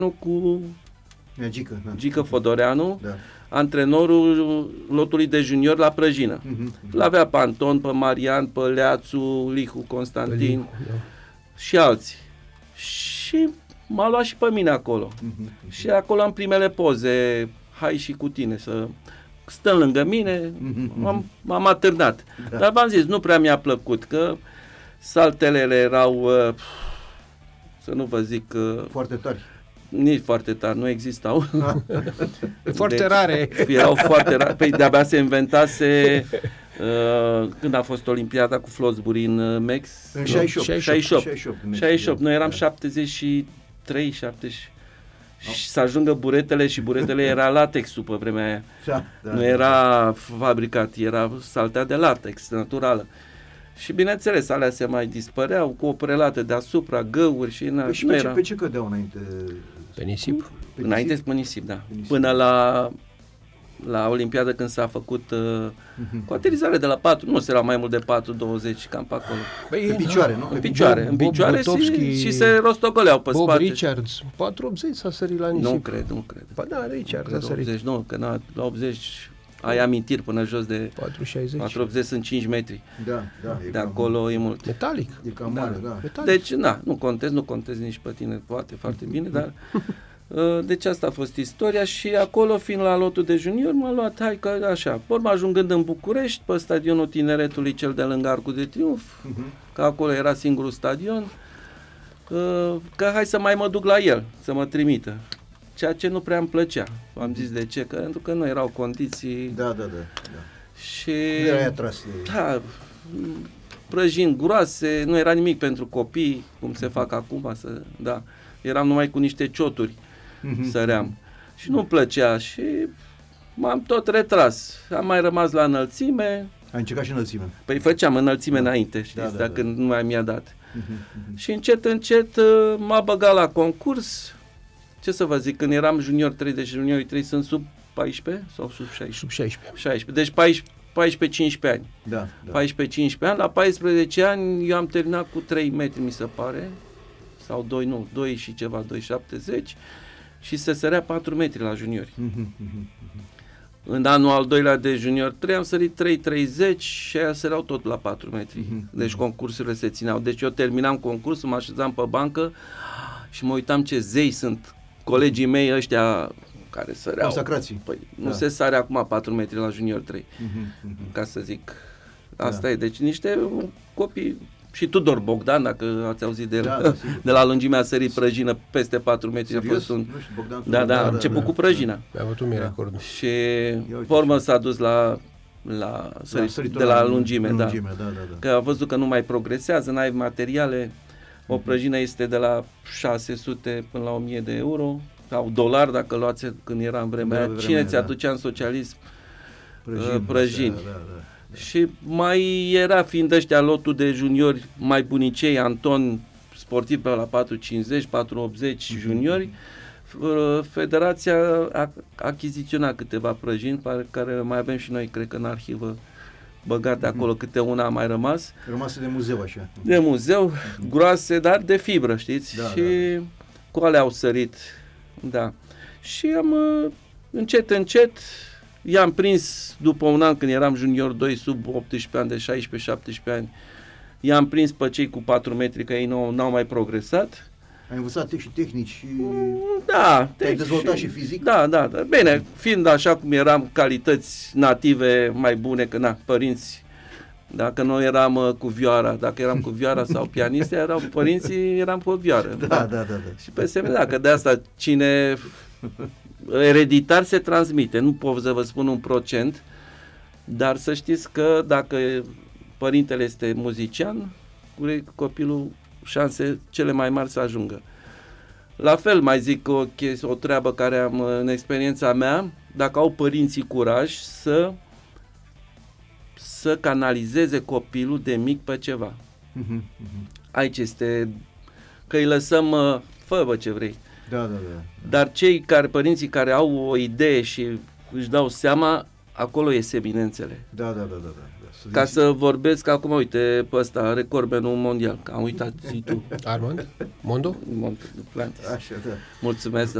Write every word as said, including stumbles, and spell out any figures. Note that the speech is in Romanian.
cu Gică, da. Gică Fodoreanu, Da. antrenorul lotului de junior la Prăjină. Mm-hmm. L-avea pe Anton, pe Marian, pe Leațu, Lihu, Constantin Lihu, da. și alții. Și m-a luat și pe mine acolo. Mm-hmm. Și acolo am primele poze, hai și cu tine să stăm lângă mine, Mm-hmm. m-am, m-am atârnat. Da. Dar v-am zis, nu prea mi-a plăcut, că saltelele erau, uh, să nu vă zic, uh, Foarte tari. nici foarte tari, nu existau. Foarte Deci, rare. Erau foarte rare. Păi de-abia se inventase uh, când a fost Olimpiada cu Flotsbury în uh, Mex. În șaizeci și opt. șaizeci și opt. șaizeci și opt. șaizeci și opt. Noi eram Da. șaptezeci și trei, șaptezeci. Și să ajungă buretele și buretele era latexul pe vremea aia. Da, da, Nu era fabricat, era saltea de latex, naturală. Și bineînțeles, alea se mai dispăreau cu o prelată deasupra, găuri și... Na, Păi și nu pe ce, era. pe ce cădeau înainte? Pe nisip. Pe Înainte nisip? pe nisip, da. Pe nisip. Până la, la Olimpiadă când s-a făcut uh, Mhm. cu aterizare de la patru, nu se era mai mult de patru douăzeci, cam pe acolo. Băi, Pe picioare, nu? În Pe picioare, Bob- în Bob picioare și, Butovski, și se rostogoleau pe Bob spate. Richards, patru optzeci s-a sărit la nisip. Nu cred, nu cred. Ba da, Richards Cred a sărit. optzeci, nu, că na, la optzeci ai amintiri până jos de patru șaizeci. patru optzeci sunt cinci metri. Da, da. E De cam- acolo e mult. Metalic. E cam Da. mare, da. Metalic. Deci, na, nu contez, nu contez nici pe tine, poate foarte bine, dar uh, deci asta a fost istoria și acolo, fiind la lotul de junior, m-a luat, hai că așa, pe urmă ajungând în București, pe stadionul Tineretului, cel de lângă Arcul de Triunf, Mhm. că acolo era singurul stadion, uh, că hai să mai mă duc la el, să mă trimită. Ceea ce nu prea îmi plăcea. Am zis de ce, că, pentru că nu erau condiții Da, da, da. da. și... Nu erai atras de... Da, prăjini groase, nu era nimic pentru copii, cum se fac acum, să, da. Eram numai cu niște cioturi, Mhm. săream. Și nu-mi plăcea și m-am tot retras. Am mai rămas la înălțime, Ai încercat și înălțime. păi făceam înălțime Da. înainte, știți, Da, da, dacă da. nu mai mi-a dat. Mhm, mhm. Și încet, încet uh, m-a băgat la concurs. Ce să vă zic, când eram junior trei, deci juniorii trei sunt sub paisprezece sau sub șaisprezece? Sub șaisprezece. șaisprezece. Deci paisprezece paisprezece cincisprezece ani. Da, da. paisprezece cincisprezece ani, la paisprezece ani eu am terminat cu trei metri, mi se pare, sau doi, nu, doi și ceva, doi șaptezeci și se sărea patru metri la juniori. Mhm, mhm. În anul al doilea de junior trei am sărit trei treizeci și aia săreau tot la patru metri. Mhm. Deci concursurile se țineau. Deci eu terminam concursul, mă așezam pe bancă și mă uitam ce zei sunt colegii mei ăștia care săreau. Consacrații. Păi nu Da. se sare acum patru metri la junior trei. Mhm, mhm. Ca să zic. Asta Da. e. Deci niște copii. Și Tudor Bogdan, dacă ați auzit de el, Da, da, sigur. de la lungimea a sărit prăjină peste patru metri. A Serios? fost un... Nu știu, Bogdan. Da, da, am început cu prăjina. Mi-a bătut mie Da. recordul. Și uite pe urmă așa. s-a dus la, la, sărit, săritul de la la lungime, da. lungime, da, da, da. Că a văzut că nu mai progresează, n-ai materiale. O prăjină este de la șase sute până la o mie de euro sau dolari dacă luați când era în vremea Da, aia. pe Cine vremea ți aia, aducea în socialism? Prăjini, uh, prăjini. Da, da, da. Și mai era, fiind ăștia lotul de juniori mai bunicei, Anton, sportiv pe la patru cincizeci, patru optzeci juniori, uh, federația a achiziționa câteva prăjini pe care mai avem și noi, cred că în arhivă băgate acolo, câte una a mai rămas, Rămasă de muzeu așa. de muzeu, groase, dar de fibră, știți? Da, și da. cu alea au sărit, da. Și am, uh, încet, încet, i-am prins după un an când eram junior doi, sub optsprezece ani, de șaisprezece șaptesprezece ani, i-am prins pe cei cu patru metri, că ei nu n-au mai progresat. Ai învățat te- și tehnici și... Da. Te-ai deci- dezvoltat și fizic? Da, da, da. Bine, fiind așa cum eram, calități native mai bune, că na, părinți, dacă noi eram uh, cu vioara, dacă eram cu vioara sau pianiste, erau părinții, eram cu vioară. Da, da, da, da. Și pe semne, da, că de asta cine ereditar se transmite, nu pot să vă spun un procent, dar să știți că dacă părintele este muzician, copilul șanse cele mai mari să ajungă. La fel mai zic o, chestie, o treabă care am în experiența mea, dacă au părinții curaj să să canalizeze copilul de mic pe ceva. Mhm, mhm. Aici este că îi lăsăm, uh, fă bă ce vrei. Da, da, da. Dar cei care, părinții care au o idee și își dau seama, acolo e seminențele. Da, da, da, da, da. ca să vorbesc acum, uite, pe ăsta, recordmenul mondial, că am uitat zi tu. Armand? Mondo? Mont- Duplantis. Așa, da. Mulțumesc.